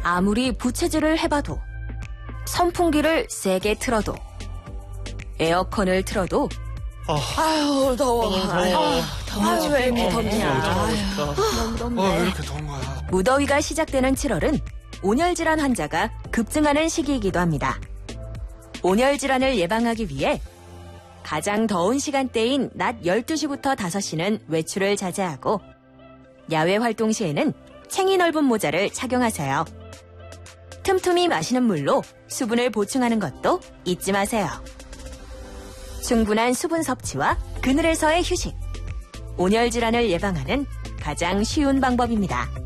아무리 부채질을 해봐도, 선풍기를 세게 틀어도, 에어컨을 틀어도, 아유, 더워. 더워. 왜 이렇게 덥냐. 너무 덥네. 왜 이렇게 더운 거야? 무더위가 시작되는 7월은 온열질환 환자가 급증하는 시기이기도 합니다. 온열질환을 예방하기 위해 가장 더운 시간대인 낮 12시부터 5시는 외출을 자제하고 야외 활동 시에는 챙이 넓은 모자를 착용하세요. 틈틈이 마시는 물로 수분을 보충하는 것도 잊지 마세요. 충분한 수분 섭취와 그늘에서의 휴식. 온열 질환을 예방하는 가장 쉬운 방법입니다.